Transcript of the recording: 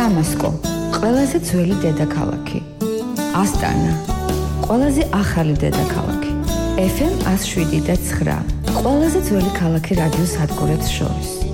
დამასკო, ყველაზე ძველი დედაქალაქი. ასტანა, ყველაზე ახალი დედაქალაქი. FM 107.9, ყველაზე ძველი ქალაქი რადიოს სადგურებს შორის.